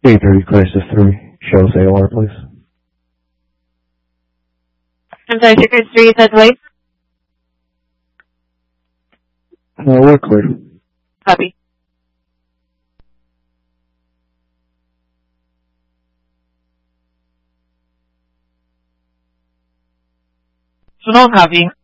830 Crisis 3. Show us AOR, please. I'm sorry, Secret 3, is that right? We're clear. Copy. So no copy.